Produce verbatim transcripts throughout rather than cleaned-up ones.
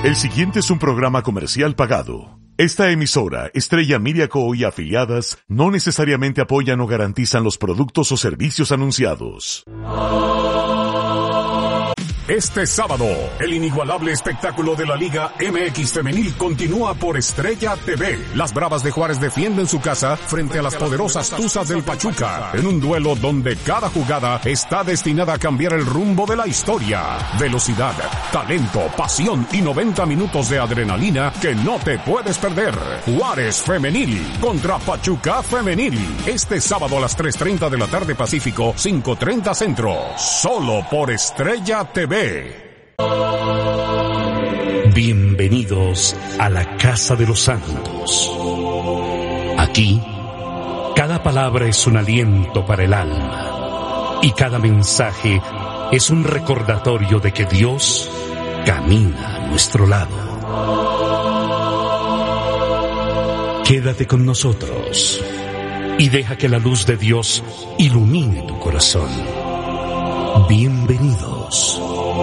El siguiente es un programa comercial pagado. Esta emisora, Estrella Media Co. y afiliadas, no necesariamente apoyan o garantizan los productos o servicios anunciados. Este sábado, el inigualable espectáculo de la Liga M X Femenil continúa por Estrella T V. Las Bravas de Juárez defienden su casa frente a las poderosas Tuzas del Pachuca, en un duelo donde cada jugada está destinada a cambiar el rumbo de la historia. Velocidad, talento, pasión y noventa minutos de adrenalina que no te puedes perder. Juárez Femenil contra Pachuca Femenil. Este sábado a las tres treinta de la tarde Pacífico, cinco treinta Centro. Solo por Estrella T V. Bienvenidos a la Casa de los Santos. Aquí, cada palabra es un aliento para el alma y cada mensaje es un recordatorio de que Dios camina a nuestro lado. Quédate con nosotros y deja que la luz de Dios ilumine tu corazón. Bienvenidos.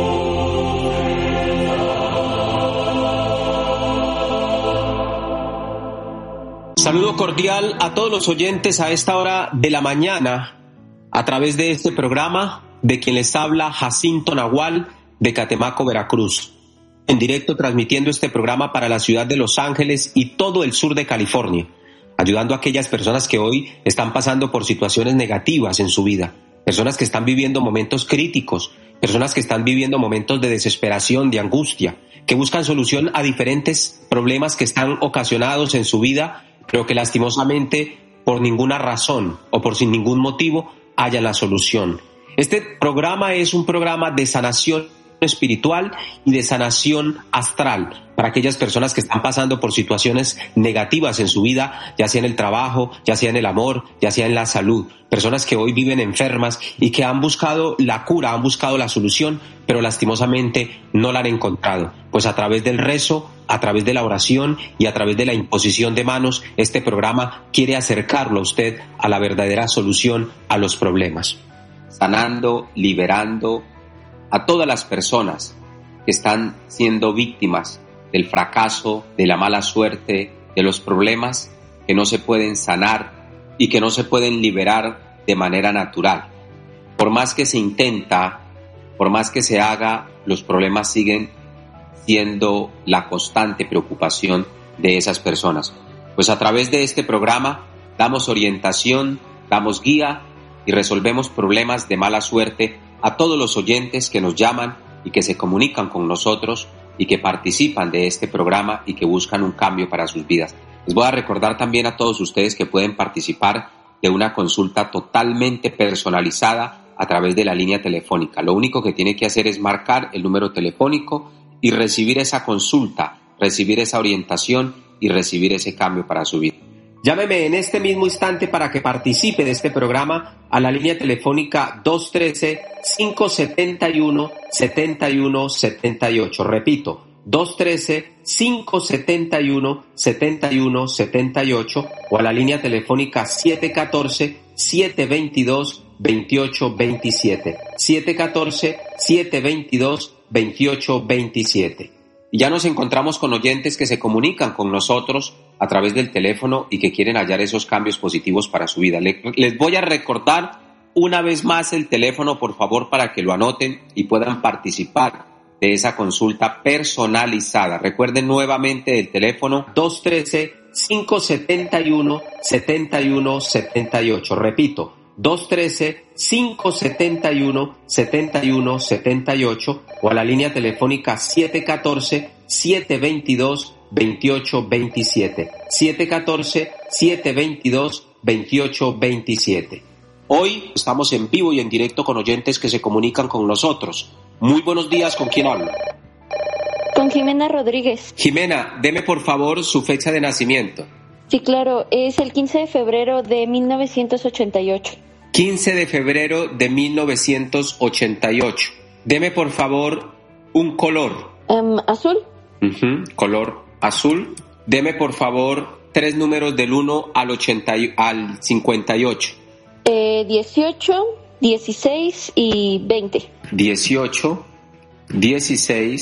Saludo cordial a todos los oyentes a esta hora de la mañana a través de este programa, de quien les habla Jacinto Nahual de Catemaco, Veracruz, en directo transmitiendo este programa para la ciudad de Los Ángeles y todo el sur de California, ayudando a aquellas personas que hoy están pasando por situaciones negativas en su vida, personas que están viviendo momentos críticos, personas que están viviendo momentos de desesperación, de angustia, que buscan solución a diferentes problemas que están ocasionados en su vida, pero que lastimosamente por ninguna razón o por sin ningún motivo hayan la solución. Este programa es un programa de sanación espiritual y de sanación astral para aquellas personas que están pasando por situaciones negativas en su vida, ya sea en el trabajo, ya sea en el amor, ya sea en la salud, personas que hoy viven enfermas y que han buscado la cura, han buscado la solución, pero lastimosamente no la han encontrado. Pues a través del rezo, a través de la oración y a través de la imposición de manos, este programa quiere acercarlo a usted a la verdadera solución a los problemas. Sanando, liberando a todas las personas que están siendo víctimas del fracaso, de la mala suerte, de los problemas que no se pueden sanar y que no se pueden liberar de manera natural. Por más que se intenta, por más que se haga, los problemas siguen siendo la constante preocupación de esas personas. Pues a través de este programa damos orientación, damos guía y resolvemos problemas de mala suerte a todos los oyentes que nos llaman y que se comunican con nosotros y que participan de este programa y que buscan un cambio para sus vidas. Les voy a recordar también a todos ustedes que pueden participar de una consulta totalmente personalizada a través de la línea telefónica. Lo único que tiene que hacer es marcar el número telefónico y recibir esa consulta, recibir esa orientación y recibir ese cambio para su vida. Llámeme en este mismo instante para que participe de este programa a la línea telefónica dos uno tres, cinco siete uno, siete uno siete ocho. Repito, dos uno tres, cinco siete uno, siete uno siete ocho o a la línea telefónica siete uno cuatro, siete dos dos, dos ocho dos siete. siete uno cuatro, siete dos dos, dos ocho dos siete. Y ya nos encontramos con oyentes que se comunican con nosotros a través del teléfono y que quieren hallar esos cambios positivos para su vida. Les voy a recordar una vez más el teléfono, por favor, para que lo anoten y puedan participar de esa consulta personalizada. Recuerden nuevamente el teléfono dos uno tres, cinco siete uno, siete uno siete ocho. Repito, dos uno tres, cinco siete uno, siete uno siete ocho o a la línea telefónica siete uno cuatro, siete dos dos, dos ocho dos siete. siete uno cuatro, siete dos dos, dos ocho dos siete. Hoy estamos en vivo y en directo con oyentes que se comunican con nosotros. Muy buenos días, ¿con quién hablo? Con Jimena Rodríguez. Jimena, deme por favor su fecha de nacimiento. Sí, claro, es el quince de febrero de mil novecientos ochenta y ocho. quince de febrero de mil novecientos ochenta y ocho. Deme por favor un color. Um, ¿Azul? Uh-huh, color azul. Deme por favor tres números del uno al, ochenta y, al cincuenta y ocho. Eh, dieciocho, dieciséis y veinte. dieciocho, dieciséis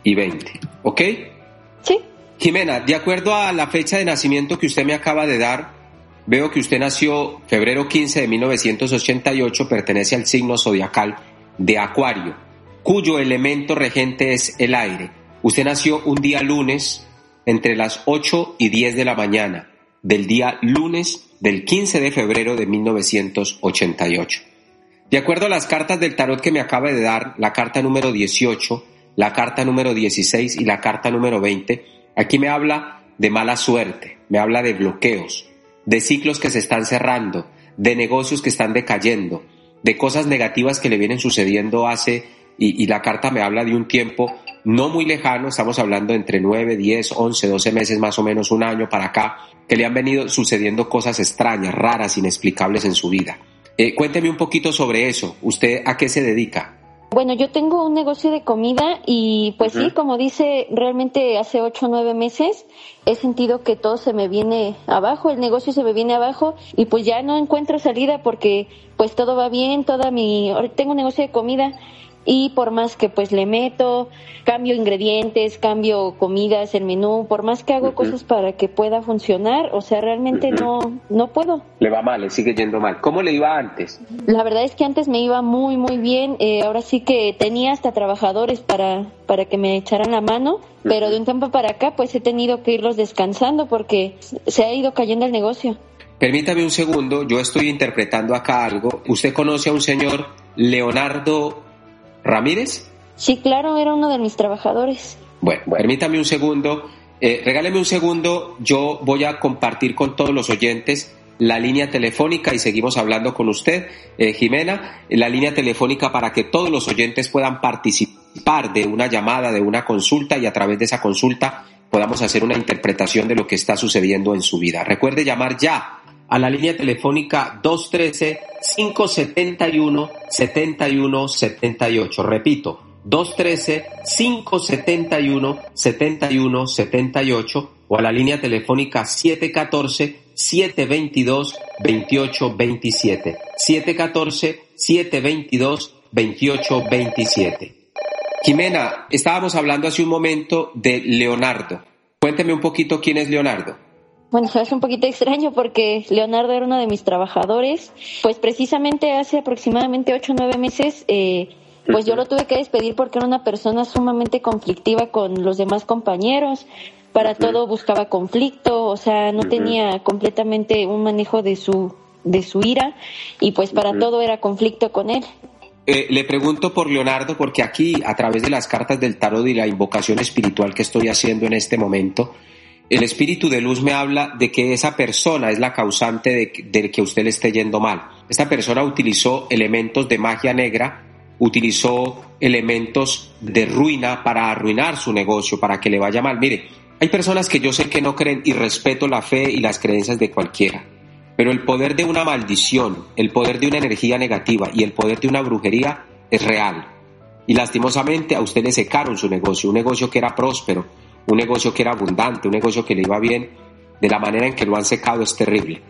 y veinte. ¿Ok? Sí. Jimena, de acuerdo a la fecha de nacimiento que usted me acaba de dar, veo que usted nació febrero quince de mil novecientos ochenta y ocho, pertenece al signo zodiacal de Acuario, cuyo elemento regente es el aire. Usted nació un día lunes entre las ocho y diez de la mañana del día lunes del quince de febrero de mil novecientos ochenta y ocho. De acuerdo a las cartas del tarot que me acaba de dar, la carta número dieciocho, la carta número dieciséis y la carta número veinte, aquí me habla de mala suerte, me habla de bloqueos, de ciclos que se están cerrando, de negocios que están decayendo, de cosas negativas que le vienen sucediendo hace, y, y la carta me habla de un tiempo no muy lejano, estamos hablando entre nueve, diez, once, doce meses, más o menos un año para acá, que le han venido sucediendo cosas extrañas, raras, inexplicables en su vida. Eh, cuénteme un poquito sobre eso. ¿Usted a qué se dedica? Bueno, yo tengo un negocio de comida y pues uh-huh. sí, como dice, realmente hace ocho o nueve meses he sentido que todo se me viene abajo, el negocio se me viene abajo y pues ya no encuentro salida porque pues todo va bien, toda mi... Tengo un negocio de comida y por más que pues le meto, cambio ingredientes, cambio comidas, el menú, por más que hago uh-huh. cosas para que pueda funcionar, o sea, realmente uh-huh. no no puedo. Le va mal, le sigue yendo mal. ¿Cómo le iba antes? La verdad es que antes me iba muy muy bien, eh, ahora sí que tenía hasta trabajadores para para que me echaran la mano, uh-huh. pero de un tiempo para acá pues he tenido que irlos descansando porque se ha ido cayendo el negocio. Permítame un segundo, yo estoy interpretando acá algo. ¿Usted conoce a un señor Leonardo Ramírez? Sí, claro, era uno de mis trabajadores. Bueno, bueno. Permítame un segundo, eh, regáleme un segundo, yo voy a compartir con todos los oyentes la línea telefónica y seguimos hablando con usted, eh, Jimena, la línea telefónica para que todos los oyentes puedan participar de una llamada, de una consulta y a través de esa consulta podamos hacer una interpretación de lo que está sucediendo en su vida. Recuerde llamar ya a la línea telefónica dos uno tres, cinco siete uno, siete uno siete ocho. Repito, dos uno tres, cinco siete uno, siete uno siete ocho o a la línea telefónica siete uno cuatro, siete dos dos, dos ocho dos siete. siete uno cuatro, siete dos dos, dos ocho dos siete. Jimena, estábamos hablando hace un momento de Leonardo. Cuénteme un poquito quién es Leonardo. Bueno, es un poquito extraño porque Leonardo era uno de mis trabajadores. Pues precisamente hace aproximadamente ocho o nueve meses, eh, pues yo lo tuve que despedir porque era una persona sumamente conflictiva con los demás compañeros. Para todo buscaba conflicto, o sea, no tenía completamente un manejo de su de su ira y pues para todo era conflicto con él. Eh, le pregunto por Leonardo porque aquí, a través de las cartas del tarot y la invocación espiritual que estoy haciendo en este momento, el espíritu de luz me habla de que esa persona es la causante de, de que usted le esté yendo mal. Esta persona utilizó elementos de magia negra, utilizó elementos de ruina para arruinar su negocio, para que le vaya mal. Mire, hay personas que yo sé que no creen y respeto la fe y las creencias de cualquiera, pero el poder de una maldición, el poder de una energía negativa y el poder de una brujería es real. Y lastimosamente a usted le secaron su negocio, un negocio que era próspero, un negocio que era abundante, un negocio que le iba bien. De la manera en que lo han secado es terrible.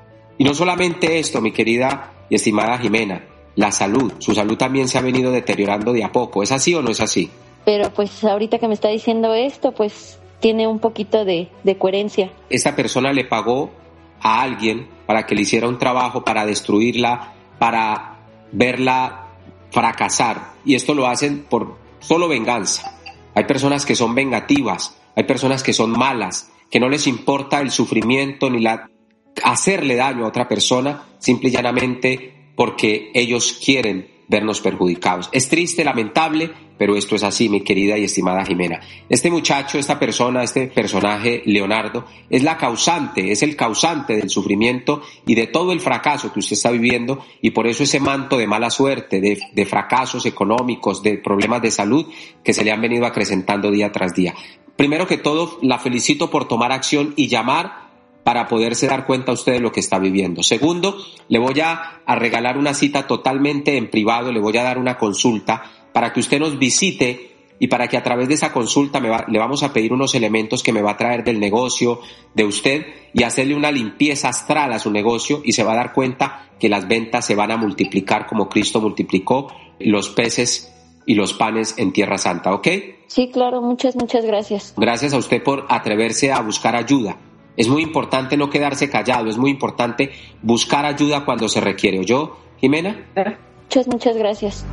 Y no solamente esto, mi querida y estimada Jimena, la salud, su salud también se ha venido deteriorando de a poco. ¿Es así o no es así? Pero pues ahorita que me está diciendo esto, pues tiene un poquito de, de coherencia. Esta persona le pagó a alguien para que le hiciera un trabajo, para destruirla, para verla fracasar. Y esto lo hacen por solo venganza. Hay personas que son vengativas, hay personas que son malas, que no les importa el sufrimiento ni la hacerle daño a otra persona, simple y llanamente porque ellos quieren vernos perjudicados. Es triste, lamentable, pero esto es así, mi querida y estimada Jimena. Este muchacho, esta persona, este personaje, Leonardo, es la causante, es el causante del sufrimiento y de todo el fracaso que usted está viviendo, y por eso ese manto de mala suerte, de, de fracasos económicos, de problemas de salud que se le han venido acrecentando día tras día. Primero que todo, la felicito por tomar acción y llamar para poderse dar cuenta usted de lo que está viviendo. Segundo, le voy a, a regalar una cita totalmente en privado, le voy a dar una consulta para que usted nos visite y para que a través de esa consulta me va, le vamos a pedir unos elementos que me va a traer del negocio de usted y hacerle una limpieza astral a su negocio, y se va a dar cuenta que las ventas se van a multiplicar como Cristo multiplicó los peces y los panes en Tierra Santa, ¿ok? Sí, claro, muchas, muchas gracias. Gracias a usted por atreverse a buscar ayuda. Es muy importante no quedarse callado, es muy importante buscar ayuda cuando se requiere. ¿Oyó, Jimena? Muchas, muchas gracias.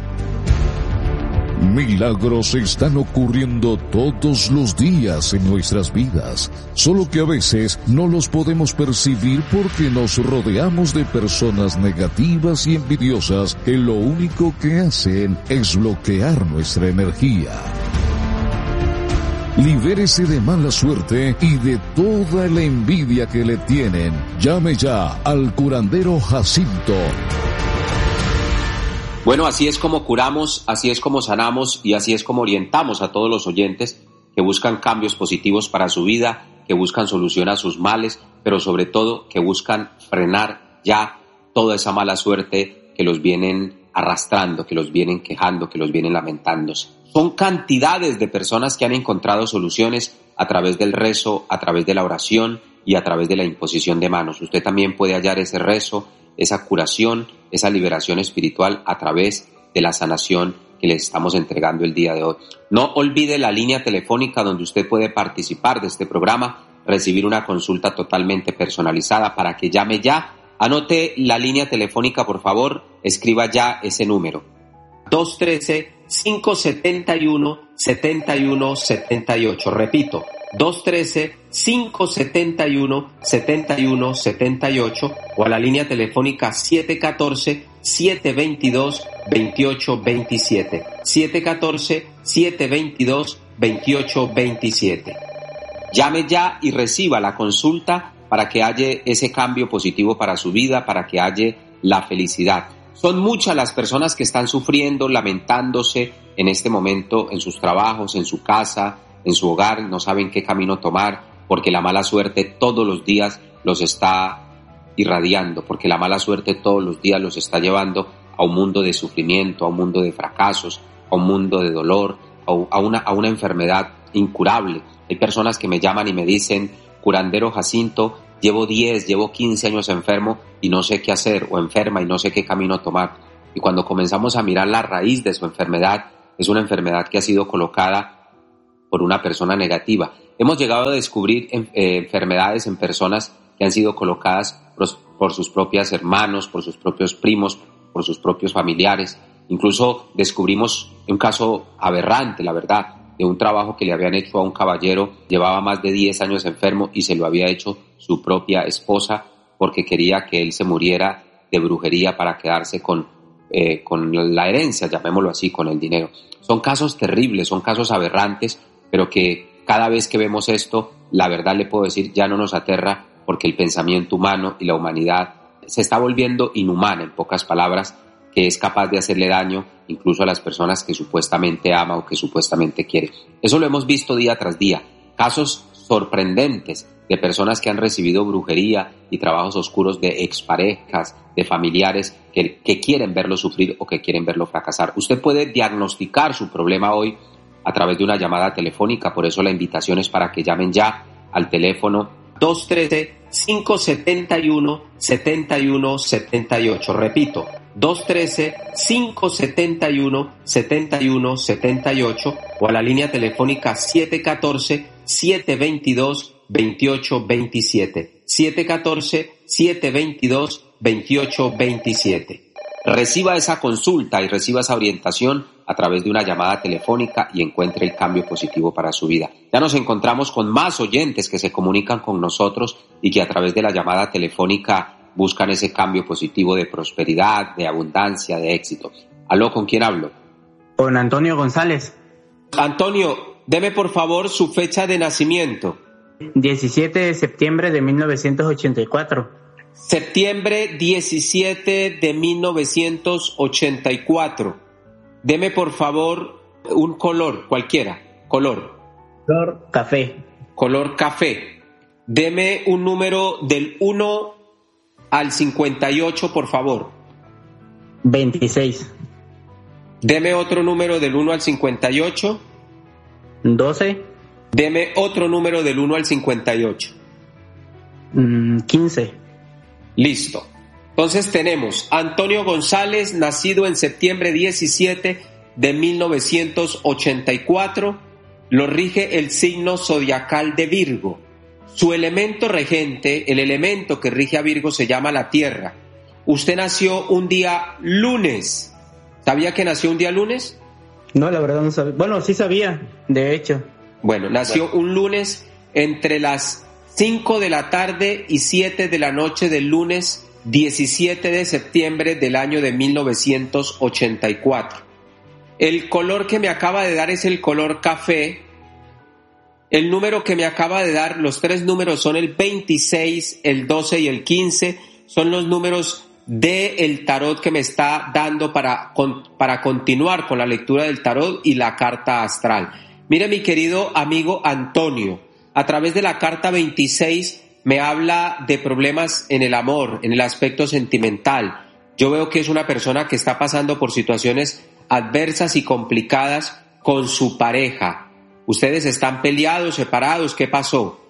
Milagros están ocurriendo todos los días en nuestras vidas, solo que a veces no los podemos percibir porque nos rodeamos de personas negativas y envidiosas que lo único que hacen es bloquear nuestra energía. Libérese de mala suerte y de toda la envidia que le tienen. Llame ya al curandero Jacinto. Bueno, así es como curamos, así es como sanamos y así es como orientamos a todos los oyentes que buscan cambios positivos para su vida, que buscan solución a sus males, pero sobre todo que buscan frenar ya toda esa mala suerte que los vienen arrastrando, que los vienen quejando, que los vienen lamentándose. Son cantidades de personas que han encontrado soluciones a través del rezo, a través de la oración y a través de la imposición de manos. Usted también puede hallar ese rezo, esa curación, esa liberación espiritual a través de la sanación que le estamos entregando el día de hoy. No olvide la línea telefónica donde usted puede participar de este programa, recibir una consulta totalmente personalizada para que llame ya. Anote la línea telefónica, por favor, escriba ya ese número. dos uno tres, cinco siete uno, siete uno siete ocho. Repito, dos uno tres, cinco siete uno, siete uno siete ocho o a la línea telefónica siete uno cuatro, siete dos dos, dos ocho dos siete. siete uno cuatro, siete dos dos, dos ocho dos siete. Llame ya y reciba la consulta para que haya ese cambio positivo para su vida, para que haya la felicidad. Son muchas las personas que están sufriendo, lamentándose en este momento en sus trabajos, en su casa, en su hogar, no saben qué camino tomar porque la mala suerte todos los días los está irradiando, porque la mala suerte todos los días los está llevando a un mundo de sufrimiento, a un mundo de fracasos, a un mundo de dolor, a una, a una enfermedad incurable. Hay personas que me llaman y me dicen, curandero Jacinto, llevo diez, llevo quince años enfermo y no sé qué hacer, o enferma y no sé qué camino tomar. Y cuando comenzamos a mirar la raíz de su enfermedad, es una enfermedad que ha sido colocada por una persona negativa. Hemos llegado a descubrir eh, enfermedades en personas que han sido colocadas por, por sus propios hermanos, por sus propios primos, por sus propios familiares. Incluso descubrimos un caso aberrante, la verdad, de un trabajo que le habían hecho a un caballero, llevaba más de diez años enfermo y se lo había hecho su propia esposa porque quería que él se muriera de brujería para quedarse con, eh, con la herencia, llamémoslo así, con el dinero. Son casos terribles, son casos aberrantes, pero que cada vez que vemos esto, la verdad le puedo decir, ya no nos aterra porque el pensamiento humano y la humanidad se está volviendo inhumana, en pocas palabras, que es capaz de hacerle daño incluso a las personas que supuestamente ama o que supuestamente quiere. Eso lo hemos visto día tras día. Casos sorprendentes de personas que han recibido brujería y trabajos oscuros de exparejas, de familiares que, que quieren verlo sufrir o que quieren verlo fracasar. Usted puede diagnosticar su problema hoy a través de una llamada telefónica, por eso la invitación es para que llamen ya al teléfono dos uno tres, cinco siete uno, siete uno siete ocho. Repito, dos uno tres, cinco siete uno, siete uno siete ocho o a la línea telefónica siete uno cuatro, siete dos dos, dos ocho dos siete. siete uno cuatro, siete dos dos, dos ocho dos siete. Reciba esa consulta y reciba esa orientación a través de una llamada telefónica y encuentre el cambio positivo para su vida. Ya nos encontramos con más oyentes que se comunican con nosotros y que a través de la llamada telefónica buscan ese cambio positivo de prosperidad, de abundancia, de éxito. ¿Aló, con quién hablo? Con Antonio González. Antonio, deme por favor su fecha de nacimiento. diecisiete de septiembre de mil novecientos ochenta y cuatro. Septiembre diecisiete de mil novecientos ochenta y cuatro. Deme por favor un color, cualquiera, color. Color café. Color café. Deme un número del uno al cincuenta y ocho, por favor. veintiséis. Deme otro número del uno al cincuenta y ocho. doce. Deme otro número del uno al cincuenta y ocho. Mm, quince. Listo. Entonces tenemos Antonio González, nacido en septiembre diecisiete de mil novecientos ochenta y cuatro lo rige el signo zodiacal de Virgo. Su elemento regente, el elemento que rige a Virgo, se llama la Tierra. Usted nació un día lunes. ¿Sabía que nació un día lunes? No, la verdad no sabía. Bueno, sí sabía, de hecho. Bueno, nació bueno. un lunes entre las cinco de la tarde y siete de la noche del lunes diecisiete de septiembre del año de mil novecientos ochenta y cuatro. El color que me acaba de dar es el color café. El número que me acaba de dar, los tres números son el veintiséis, el doce y el quince. Son los números del tarot que me está dando para, para continuar con la lectura del tarot y la carta astral. Mire, mi querido amigo Antonio, a través de la carta veintiséis me habla de problemas en el amor, en el aspecto sentimental. Yo veo que es una persona que está pasando por situaciones adversas y complicadas con su pareja. ¿Ustedes están peleados, separados? ¿Qué pasó?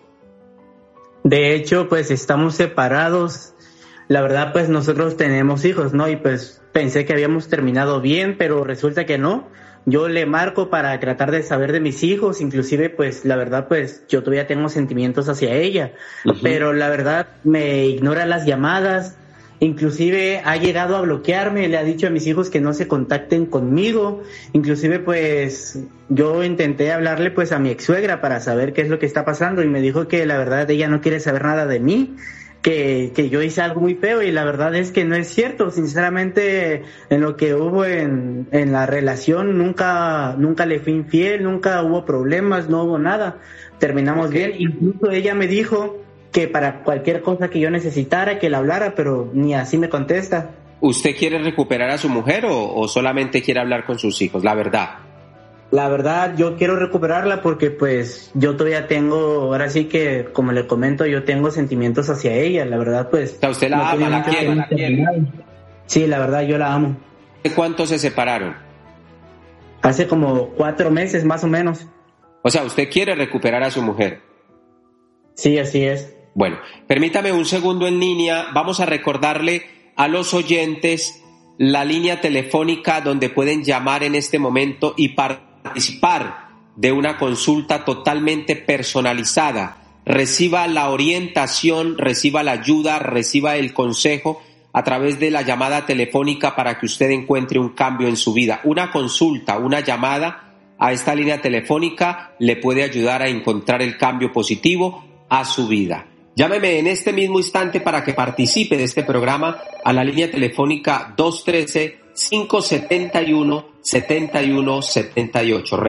De hecho, pues estamos separados. La verdad, pues nosotros tenemos hijos, ¿no? Y pues pensé que habíamos terminado bien, pero resulta que no. Yo le marco para tratar de saber de mis hijos, inclusive pues la verdad pues yo todavía tengo sentimientos hacia ella, uh-huh. pero la verdad me ignora las llamadas, inclusive ha llegado a bloquearme, le ha dicho a mis hijos que no se contacten conmigo, inclusive pues yo intenté hablarle pues a mi ex suegra para saber qué es lo que está pasando y me dijo que la verdad ella no quiere saber nada de mí. Que, que yo hice algo muy feo y la verdad es que no es cierto. Sinceramente, en lo que hubo en, en la relación, nunca, nunca le fui infiel, nunca hubo problemas, no hubo nada. Terminamos okay. bien. Incluso ella me dijo que para cualquier cosa que yo necesitara, que la hablara, pero ni así me contesta. ¿Usted quiere recuperar a su mujer o, o solamente quiere hablar con sus hijos? La verdad. La verdad, yo quiero recuperarla porque pues yo todavía tengo, ahora sí que, como le comento, yo tengo sentimientos hacia ella, la verdad pues... O sea, usted la no ama, la quiere, la quiere. Sí, la verdad, yo la amo. ¿Hace cuánto se separaron? Hace como cuatro meses, más o menos. O sea, ¿usted quiere recuperar a su mujer? Sí, así es. Bueno, permítame un segundo en línea, vamos a recordarle a los oyentes la línea telefónica donde pueden llamar en este momento y participar participar de una consulta totalmente personalizada, reciba la orientación, reciba la ayuda, reciba el consejo a través de la llamada telefónica para que usted encuentre un cambio en su vida. Una consulta, una llamada a esta línea telefónica le puede ayudar a encontrar el cambio positivo a su vida. Llámeme en este mismo instante para que participe de este programa a la línea telefónica dos uno tres, cinco siete uno, siete uno siete ocho.